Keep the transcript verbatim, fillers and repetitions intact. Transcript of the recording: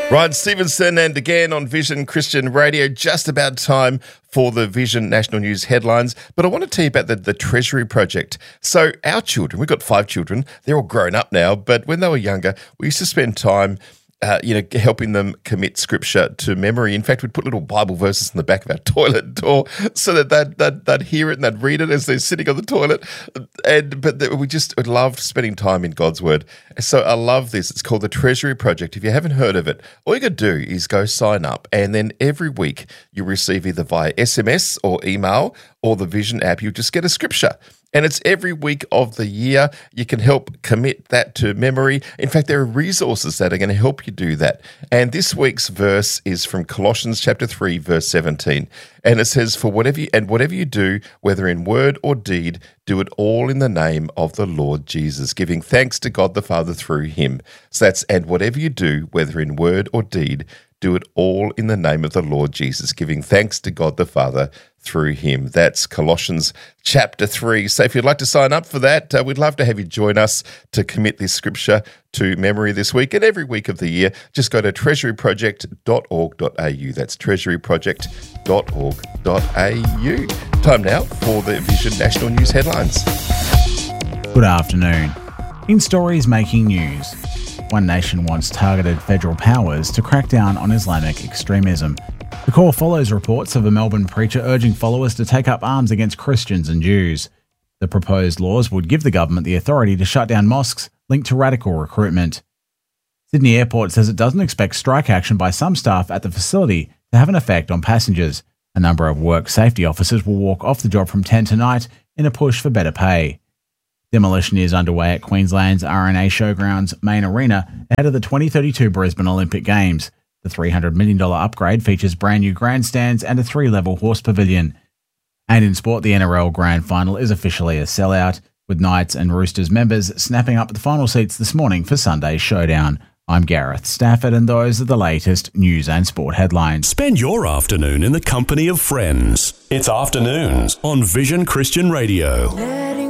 Ryan Stevenson, and again on Vision Christian Radio, just about time for the Vision National News headlines. But I want to tell you about the, the Treasury Project. So our children, we've got five children, they're all grown up now, but when they were younger, we used to spend time Uh, you know, helping them commit scripture to memory. In fact, we'd put little Bible verses in the back of our toilet door so that they'd, they'd, they'd hear it and they'd read it as they're sitting on the toilet. And But we just loved spending time in God's Word. So I love this. It's called the Treasury Project. If you haven't heard of it, all you got to do is go sign up, and then every week you receive either via S M S or email or the Vision app, you just get a scripture. And it's every week of the year. You can help commit that to memory. In fact, there are resources that are going to help you do that. And this week's verse is from Colossians chapter three, verse seventeen. And it says, For whatever you, and whatever you do, whether in word or deed, do it all in the name of the Lord Jesus, giving thanks to God the Father through him. So that's, and whatever you do, whether in word or deed, do it all in the name of the Lord Jesus, giving thanks to God the Father through him. That's Colossians chapter three. So if you'd like to sign up for that, uh, we'd love to have you join us to commit this scripture to memory this week and every week of the year. Just go to treasury project dot org dot a u. That's treasury project dot org dot a u. Time now for the Vision National News headlines. Good afternoon. In stories making news, One Nation wants targeted federal powers to crack down on Islamic extremism. The call follows reports of a Melbourne preacher urging followers to take up arms against Christians and Jews. The proposed laws would give the government the authority to shut down mosques linked to radical recruitment. Sydney Airport says it doesn't expect strike action by some staff at the facility to have an effect on passengers. A number of work safety officers will walk off the job from ten tonight in a push for better pay. Demolition is underway at Queensland's R N A Showgrounds main arena ahead of the twenty thirty-two Brisbane Olympic Games. The three hundred million dollars upgrade features brand new grandstands and a three-level horse pavilion. And in sport, the N R L Grand Final is officially a sellout, with Knights and Roosters members snapping up the final seats this morning for Sunday's showdown. I'm Gareth Stafford, and those are the latest news and sport headlines. Spend your afternoon in the company of friends. It's Afternoons on Vision Christian Radio.